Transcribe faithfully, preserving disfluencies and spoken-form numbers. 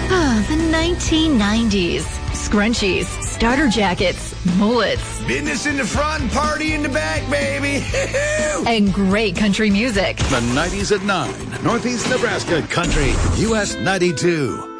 The nineteen nineties. Scrunchies, starter jackets, mullets. Business in the front, party in the back, baby. And great country music. The nineties at nine. Northeast Nebraska Country. U S ninety-two.